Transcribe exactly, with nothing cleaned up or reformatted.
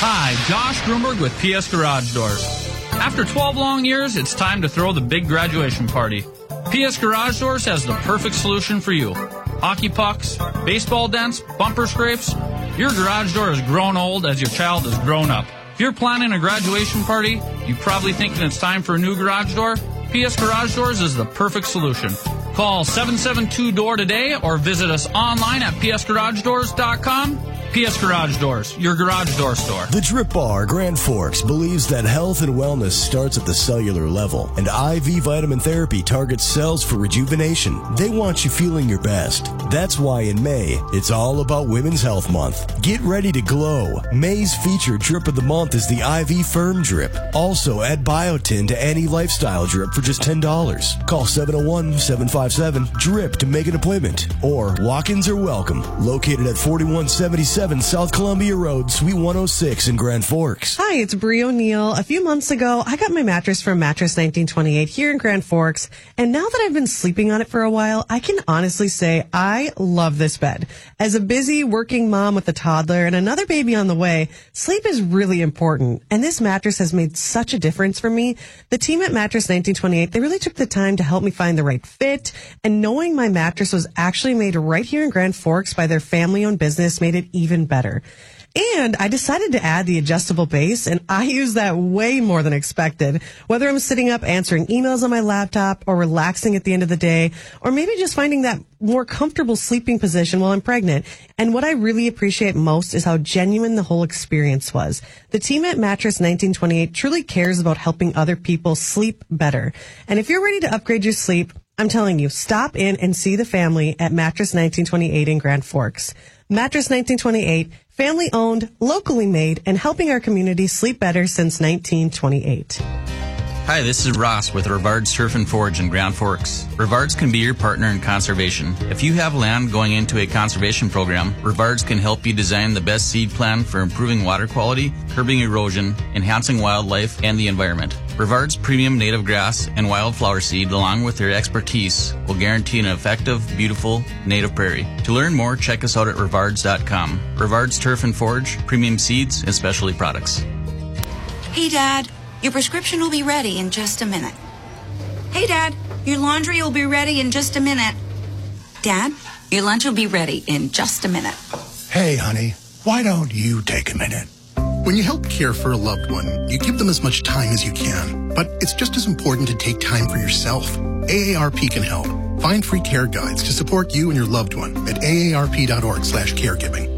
Hi, Josh Grunberg with P S Garage Doors. After twelve long years, it's time to throw the big graduation party. P S Garage Doors has the perfect solution for you. Hockey pucks, baseball dents, bumper scrapes. Your garage door has grown old as your child has grown up. If you're planning a graduation party, you're probably thinking it's time for a new garage door. P S Garage Doors is the perfect solution. Call seven seven two D O O R today or visit us online at p s garage doors dot com. P S Garage Doors, your garage door store. The Drip Bar Grand Forks believes that health and wellness starts at the cellular level, and I V vitamin therapy targets cells for rejuvenation. They want you feeling your best. That's why in May, it's all about Women's Health Month. Get ready to glow. May's featured drip of the month is the I V Firm Drip. Also, add biotin to any lifestyle drip for just ten dollars. Call seven oh one, seven five seven, D R I P to make an appointment. Or walk-ins are welcome. Located at forty-one seventy-seven South Columbia Road, Suite one oh six in Grand Forks. Hi, it's Brie O'Neill. A few months ago, I got my mattress from Mattress nineteen twenty-eight here in Grand Forks, and now that I've been sleeping on it for a while, I can honestly say I love this bed. As a busy working mom with a toddler and another baby on the way, sleep is really important, and this mattress has made such a difference for me. The team at Mattress nineteen twenty-eight, they really took the time to help me find the right fit, and knowing my mattress was actually made right here in Grand Forks by their family-owned business made it even better. And I decided to add the adjustable base, and I use that way more than expected. Whether I'm sitting up answering emails on my laptop or relaxing at the end of the day, or maybe just finding that more comfortable sleeping position while I'm pregnant. And what I really appreciate most is how genuine the whole experience was. The team at Mattress nineteen twenty-eight truly cares about helping other people sleep better. And if you're ready to upgrade your sleep, I'm telling you, stop in and see the family at Mattress nineteen twenty-eight in Grand Forks. Mattress nineteen twenty-eight, family owned, locally made, and helping our community sleep better since nineteen twenty-eight. Hi, this is Ross with Rivard's Turf and Forge in Grand Forks. Rivard's can be your partner in conservation. If you have land going into a conservation program, Rivard's can help you design the best seed plan for improving water quality, curbing erosion, enhancing wildlife, and the environment. Rivard's premium native grass and wildflower seed, along with their expertise, will guarantee an effective, beautiful native prairie. To learn more, check us out at rivards dot com. Rivard's Turf and Forge, premium seeds and specialty products. Hey, Dad. Your prescription will be ready in just a minute. Hey, Dad, your laundry will be ready in just a minute. Dad, your lunch will be ready in just a minute. Hey, honey, why don't you take a minute? When you help care for a loved one, you give them as much time as you can. But it's just as important to take time for yourself. A A R P can help. Find free care guides to support you and your loved one at A A R P dot org slash caregiving.